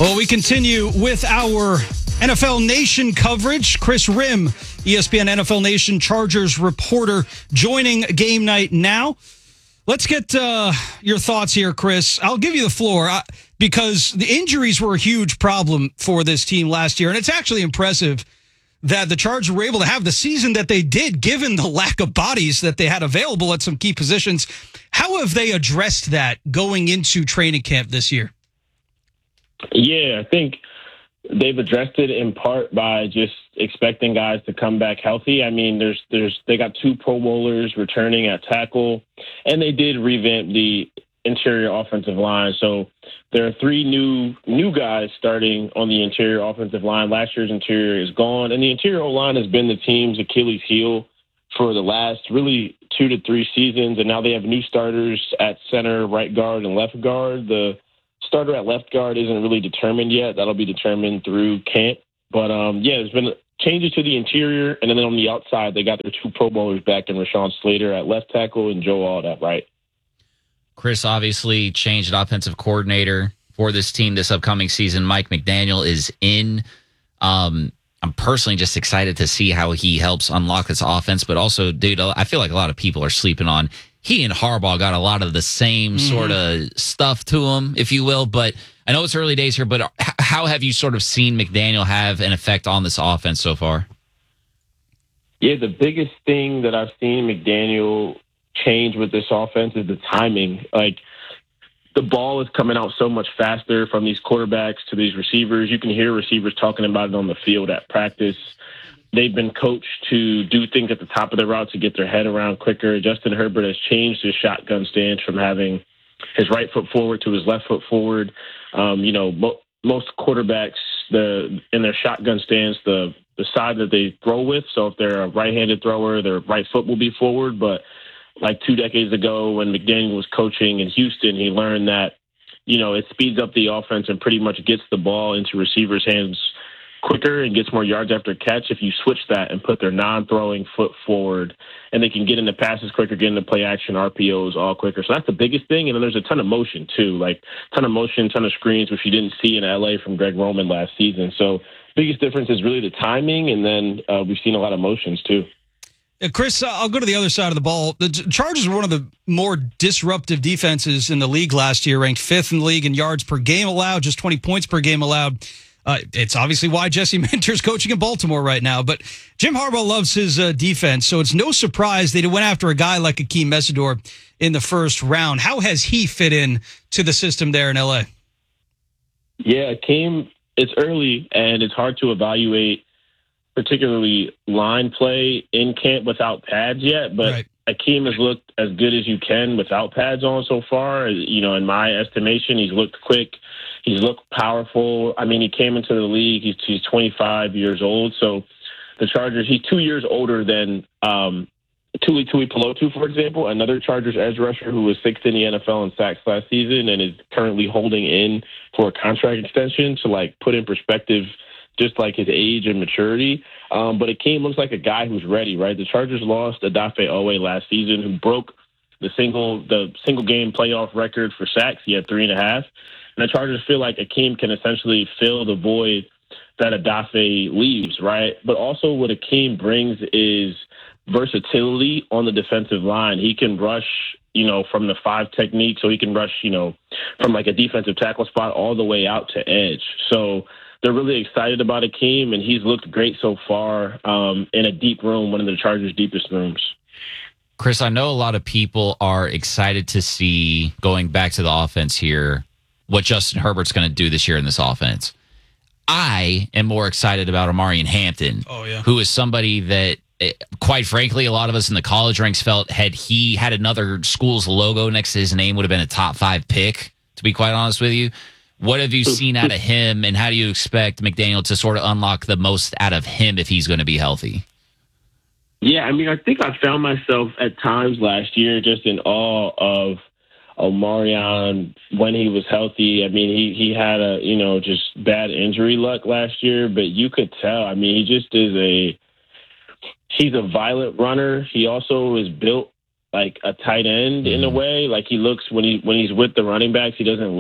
Well, we continue with our NFL Nation coverage. Chris Rim, ESPN NFL Nation Chargers reporter, joining Game Night now. Let's get your thoughts here, Chris. I'll give you the floor because the injuries were a huge problem for this team last year, and it's actually impressive that the Chargers were able to have the season that they did, given the lack of bodies that they had available at some key positions. How have they addressed that going into training camp this year? Yeah, I think they've addressed it in part by just expecting guys to come back healthy. I mean, they got 2 Pro Bowlers returning at tackle, and they did revamp the interior offensive line. So there are 3 new guys starting on the interior offensive line. Last year's interior is gone, and the interior line has been the team's Achilles heel for the last really 2 to 3 seasons, and now they have new starters at center, right guard, and left guard. The starter at left guard isn't really determined yet. That'll be determined through camp. But, there's been changes to the interior, and then on the outside, they got their 2 Pro Bowlers back in Rashawn Slater at left tackle and Joe Alt at right. Chris obviously changed offensive coordinator for this team this upcoming season. Mike McDaniel is in. I'm personally just excited to see how he helps unlock this offense. But also, dude, I feel like a lot of people are sleeping on he and Harbaugh got a lot of the same sort of stuff to him, if you will. But I know it's early days here, but how have you sort of seen McDaniel have an effect on this offense so far? Yeah, the biggest thing that I've seen McDaniel change with this offense is the timing. Like, the ball is coming out so much faster from these quarterbacks to these receivers. You can hear receivers talking about it on the field at practice. They've been coached to do things at the top of their route to get their head around quicker. Justin Herbert has changed his shotgun stance from having his right foot forward to his left foot forward. Most quarterbacks, in their shotgun stance, the side that they throw with, so if they're a right-handed thrower, their right foot will be forward. But like 2 decades ago when McDaniel was coaching in Houston, he learned that, it speeds up the offense and pretty much gets the ball into receivers' hands quicker and gets more yards after catch if you switch that and put their non-throwing foot forward, and they can get into passes quicker, get into play action, RPOs all quicker. So that's the biggest thing. And then there's a ton of motion too, like ton of motion, ton of screens, which you didn't see in LA from Greg Roman last season. So biggest difference is really the timing. And then we've seen a lot of motions too. Chris, I'll go to the other side of the ball. The Chargers were one of the more disruptive defenses in the league last year, ranked 5th in the league in yards per game allowed, just 20 points per game allowed. It's obviously why Jesse Minter's coaching in Baltimore right now. But Jim Harbaugh loves his defense, so it's no surprise they went after a guy like Akeem Mesidor in the first round. How has he fit in to the system there in L.A.? Yeah, Akeem, it's early, and it's hard to evaluate particularly line play in camp without pads yet. But right. Akeem has looked as good as you can without pads on so far. In my estimation, he's looked quick. He's looked powerful. I mean, he came into the league. He's 25 years old. So the Chargers, he's 2 years older than Tuli Pelotu, for example, another Chargers edge rusher who was 6th in the NFL in sacks last season and is currently holding in for a contract extension to put in perspective just like his age and maturity. But Akeem looks like a guy who's ready, right? The Chargers lost Odafe Owe last season, who broke the single game playoff record for sacks. He had 3.5. And the Chargers feel like Akeem can essentially fill the void that Odafe leaves, right? But also what Akeem brings is versatility on the defensive line. He can rush, from the 5 technique, so he can rush, from a defensive tackle spot all the way out to edge. So they're really excited about Akeem, and he's looked great so far in a deep room, one of the Chargers' deepest rooms. Chris, I know a lot of people are excited to see, going back to the offense here, what Justin Herbert's going to do this year in this offense. I am more excited about Omarion Hampton, who is somebody that, quite frankly, a lot of us in the college ranks felt had he had another school's logo next to his name would have been a top 5 pick, to be quite honest with you. What have you seen out of him, and how do you expect McDaniel to sort of unlock the most out of him if he's going to be healthy? Yeah, I mean, I think I found myself at times last year just in awe of Omarion when he was healthy. I mean, he had just bad injury luck last year, but you could tell. I mean, he just is he's a violent runner. He also is built like a tight end in a way. Like he looks when he's with the running backs, he doesn't look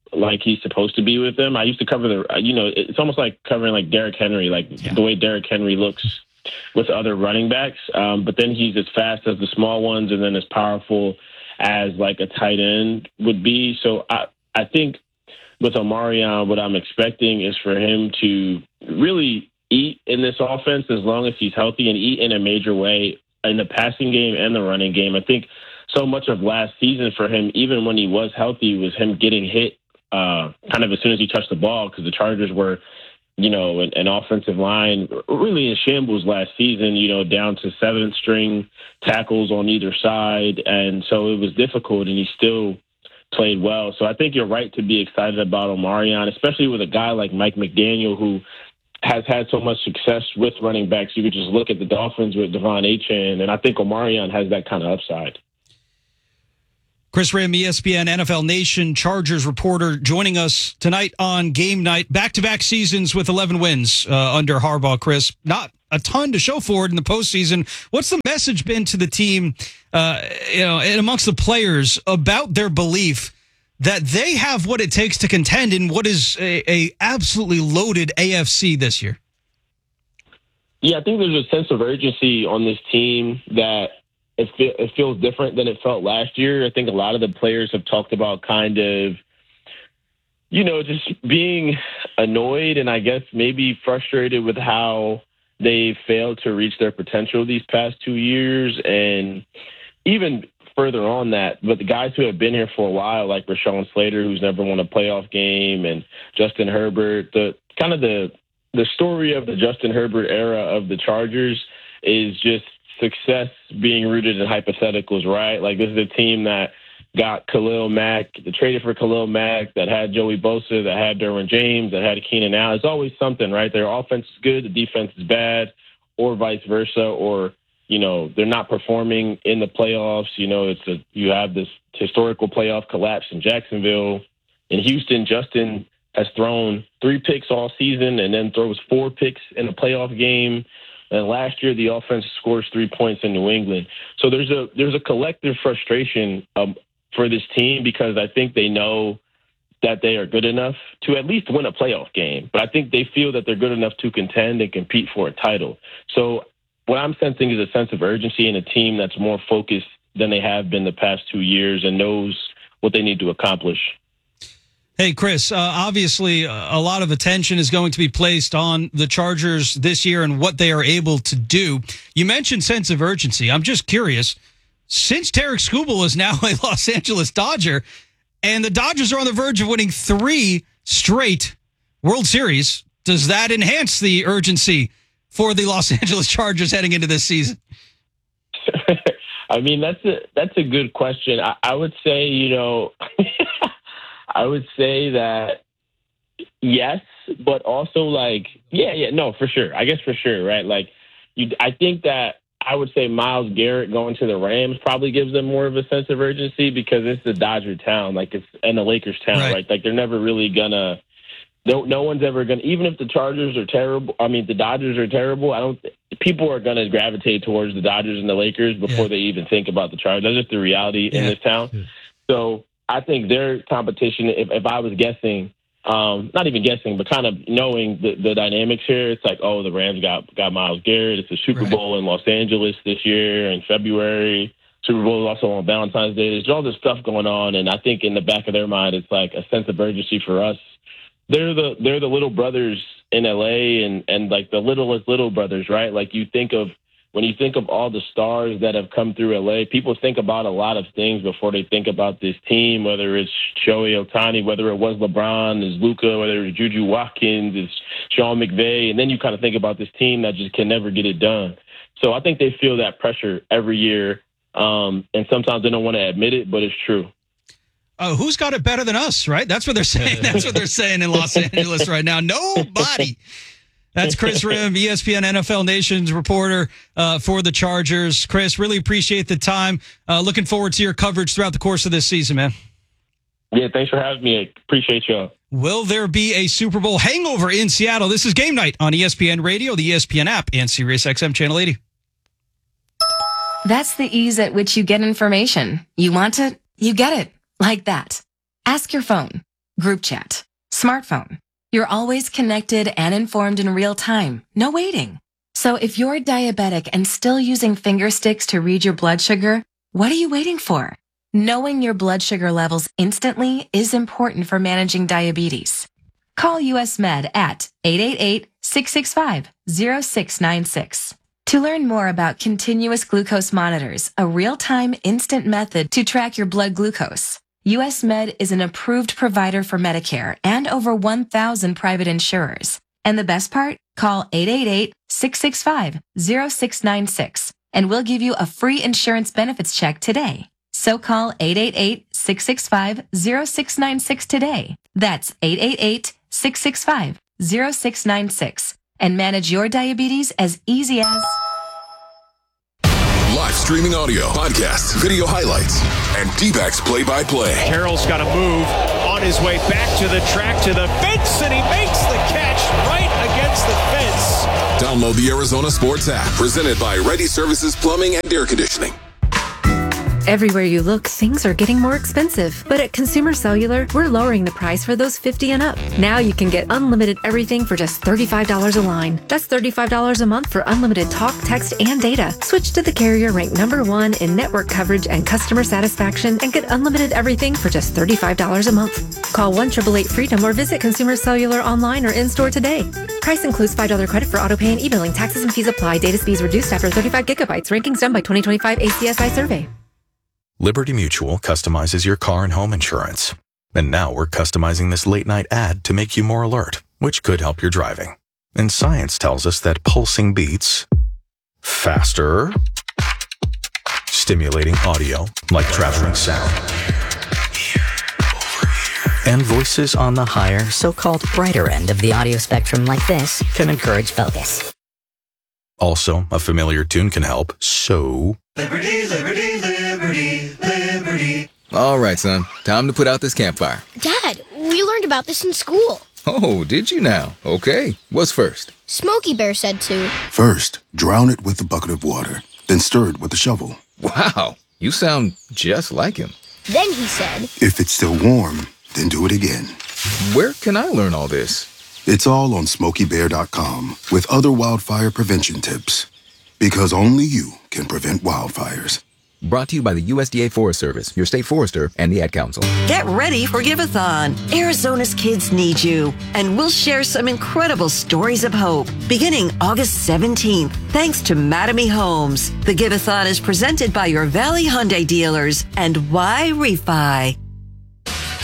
like he's supposed to be with them. I used to cover it's almost like covering like Derrick Henry, the way Derrick Henry looks with other running backs. But then he's as fast as the small ones and then as powerful as like a tight end would be. So I think with Omarion, what I'm expecting is for him to really eat in this offense as long as he's healthy and eat in a major way in the passing game and the running game. I think so much of last season for him, even when he was healthy, was him getting hit kind of as soon as he touched the ball, because the Chargers were, an offensive line really in shambles last season, down to 7th string tackles on either side. And so it was difficult, and he still played well. So I think you're right to be excited about Omarion, especially with a guy like Mike McDaniel, who has had so much success with running backs. You could just look at the Dolphins with Devon Achane, and I think Omarion has that kind of upside. Chris Rimm, ESPN NFL Nation Chargers reporter, joining us tonight on Game Night. Back-to-back seasons with 11 wins under Harbaugh, Chris. Not a ton to show for it in the postseason. What's the message been to the team, and amongst the players about their belief that they have what it takes to contend in what is a absolutely loaded AFC this year? Yeah, I think there's a sense of urgency on this team that it feels different than it felt last year. I think a lot of the players have talked about kind of, just being annoyed and I guess maybe frustrated with how they failed to reach their potential these past 2 years. And even further on that, but the guys who have been here for a while, like Rashawn Slater, who's never won a playoff game, and Justin Herbert, the story of the Justin Herbert era of the Chargers is just success being rooted in hypotheticals, right? Like, this is a team that got Khalil Mack, that traded for Khalil Mack, that had Joey Bosa, that had Derwin James, that had Keenan Allen. It's always something, right? Their offense is good, the defense is bad, or vice versa, or, they're not performing in the playoffs. You have this historical playoff collapse in Jacksonville. In Houston, Justin has thrown 3 picks all season and then throws 4 picks in a playoff game. And last year, the offense scores 3 points in New England. So there's a collective frustration for this team, because I think they know that they are good enough to at least win a playoff game. But I think they feel that they're good enough to contend and compete for a title. So what I'm sensing is a sense of urgency in a team that's more focused than they have been the past 2 years and knows what they need to accomplish. Hey, Chris, obviously a lot of attention is going to be placed on the Chargers this year and what they are able to do. You mentioned sense of urgency. I'm just curious, since Tarek Skubal is now a Los Angeles Dodger, and the Dodgers are on the verge of winning 3 straight World Series, does that enhance the urgency for the Los Angeles Chargers heading into this season? I mean, that's a good question. I would say, I would say that yes, but also no, for sure. I guess for sure, right? I think that I would say Myles Garrett going to the Rams probably gives them more of a sense of urgency, because it's the Dodger town, and the Lakers town, right? Like, they're never really gonna. No one's ever gonna. Even if the Chargers are terrible, the Dodgers are terrible. People are gonna gravitate towards the Dodgers and the Lakers before they even think about the Chargers. That's just the reality in this town. Yeah. So I think their competition, if I was guessing, not even guessing, but kind of knowing the dynamics here, it's like, oh, the Rams got Myles Garrett. It's a Super Bowl in Los Angeles this year in February. Super Bowl is also on Valentine's Day. There's all this stuff going on, and I think in the back of their mind, it's like a sense of urgency for us. They're the little brothers in LA, and like the littlest little brothers, right? Like, when you think of all the stars that have come through LA, people think about a lot of things before they think about this team, whether it's Shohei Ohtani, whether it was LeBron, is Luka, whether it's Juju Watkins, it's Sean McVay. And then you kind of think about this team that just can never get it done. So I think they feel that pressure every year. And sometimes they don't want to admit it, but it's true. Who's got it better than us, right? That's what they're saying. That's what they're saying in Los Angeles right now. Nobody. That's Chris Rimm, ESPN NFL Nation's reporter for the Chargers. Chris, really appreciate the time. Looking forward to your coverage throughout the course of this season, man. Yeah, thanks for having me. I appreciate y'all. Will there be a Super Bowl hangover in Seattle? This is Game Night on ESPN Radio, the ESPN app, and SiriusXM Channel 80. That's the ease at which you get information. You want it, you get it. Like that. Ask your phone. Group chat. Smartphone. You're always connected and informed in real time. No waiting. So if you're diabetic and still using finger sticks to read your blood sugar, what are you waiting for? Knowing your blood sugar levels instantly is important for managing diabetes. Call US Med at 888-665-0696. To learn more about continuous glucose monitors, a real-time instant method to track your blood glucose. US Med is an approved provider for Medicare and over 1,000 private insurers. And the best part? Call 888-665-0696 and we'll give you a free insurance benefits check today. So call 888-665-0696 today. That's 888-665-0696 and manage your diabetes as easy as... Live streaming audio, podcasts, video highlights, and D-backs play-by-play. Carroll's got to move on his way back to the track, to the fence, and he makes the catch right against the fence. Download the Arizona Sports app, presented by Ready Services Plumbing and Air Conditioning. Everywhere you look, things are getting more expensive. But at Consumer Cellular, we're lowering the price for those 50 and up. Now you can get unlimited everything for just $35 a line. That's $35 a month for unlimited talk, text, and data. Switch to the carrier ranked #1 in network coverage and customer satisfaction and get unlimited everything for just $35 a month. Call 1-888-FREEDOM or visit Consumer Cellular online or in-store today. Price includes $5 credit for auto pay and e-billing. Taxes and fees apply. Data speeds reduced after 35 gigabytes. Rankings done by 2025 ACSI survey. Liberty Mutual customizes your car and home insurance. And now we're customizing this late-night ad to make you more alert, which could help your driving. And science tells us that pulsing beats, faster, stimulating audio like traveling sound, and voices on the higher, so-called brighter end of the audio spectrum like this can encourage focus. Also, a familiar tune can help, so... Liberty, liberty, liberty, liberty. All right, son. Time to put out this campfire. Dad, we learned about this in school. Oh, did you now? Okay. What's first? Smokey Bear said to. First, drown it with a bucket of water, then stir it with a shovel. Wow, you sound just like him. Then he said, if it's still warm, then do it again. Where can I learn all this? It's all on SmokeyBear.com with other wildfire prevention tips. Because only you can prevent wildfires. Brought to you by the USDA Forest Service, your state forester, and the Ad Council. Get ready for Give-a-thon. Arizona's kids need you. And we'll share some incredible stories of hope beginning August 17th. Thanks to Mattamy Homes. The Give-a-thon is presented by your Valley Hyundai dealers and Y Refi.